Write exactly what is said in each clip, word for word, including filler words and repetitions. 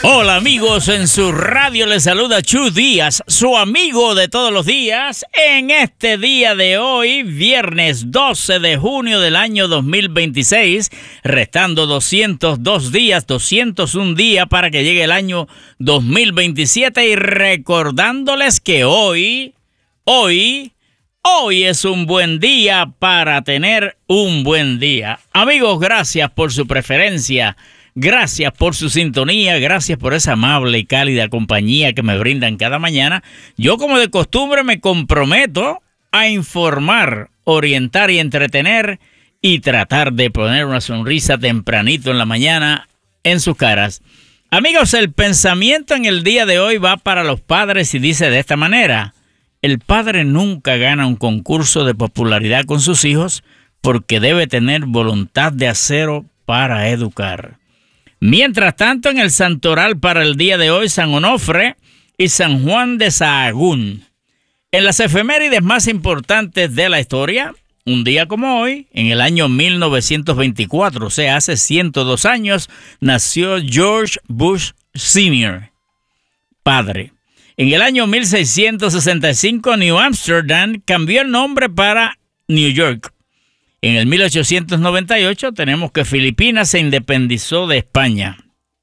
Hola amigos, en su radio les saluda Chu Díaz, su amigo de todos los días, en este día de hoy, viernes doce de junio del año dos mil veintiséis, restando doscientos dos días, doscientos uno días para que llegue el año dos mil veintisiete y recordándoles que hoy, hoy, hoy es un buen día para tener un buen día. Amigos, gracias por su preferencia. Gracias por su sintonía, gracias por esa amable y cálida compañía que me brindan cada mañana. Yo, como de costumbre, me comprometo a informar, orientar y entretener y tratar de poner una sonrisa tempranito en la mañana en sus caras. Amigos, el pensamiento en el día de hoy va para los padres y dice de esta manera: el padre nunca gana un concurso de popularidad con sus hijos porque debe tener voluntad de acero para educar. Mientras tanto, en el santoral para el día de hoy, San Onofre y San Juan de Sahagún. En las efemérides más importantes de la historia, un día como hoy, en el año mil novecientos veinticuatro, o sea, hace ciento dos años, nació George Bush senior, padre. En el año mil seiscientos sesenta y cinco, New Amsterdam cambió el nombre para New York. En el mil ochocientos noventa y ocho tenemos que Filipinas se independizó de España.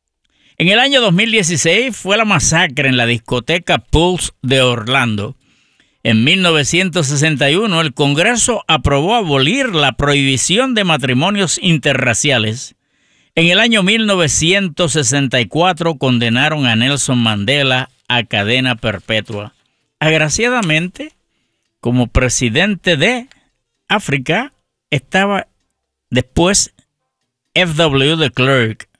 En el año dos mil dieciséis fue la masacre en la discoteca Pulse de Orlando. En mil novecientos sesenta y uno el Congreso aprobó abolir la prohibición de matrimonios interraciales. En el año mil novecientos sesenta y cuatro condenaron a Nelson Mandela a cadena perpetua. Agraciadamente, como presidente de África, estaba después F W de Klerk,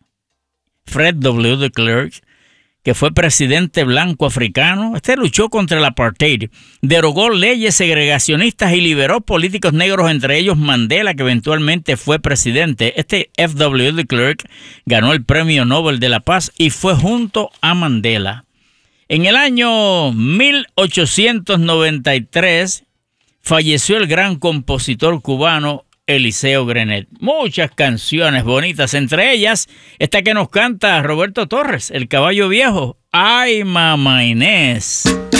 Fred W. de Klerk, que fue presidente blanco africano. Este luchó contra el apartheid, derogó leyes segregacionistas y liberó políticos negros, entre ellos Mandela, que eventualmente fue presidente. Este F W de Klerk ganó el Premio Nobel de la Paz y fue junto a Mandela. En el año mil ochocientos noventa y tres falleció el gran compositor cubano Eliseo Grenet. Muchas canciones bonitas, entre ellas esta que nos canta Roberto Torres, El Caballo Viejo. ¡Ay, mamá Inés!